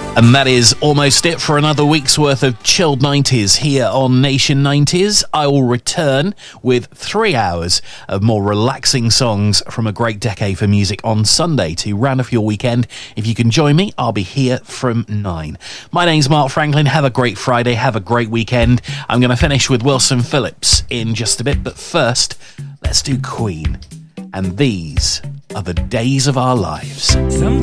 And that is almost it for another week's worth of chilled 90s here on Nation 90s. I will return with 3 hours of more relaxing songs from a great decade for music on Sunday to round off your weekend. If you can join me, I'll be here from 9. My name's Mark Franklin. Have a great Friday. Have a great weekend. I'm going to finish with Wilson Phillips in just a bit. But first, let's do Queen. And these are the days of our lives.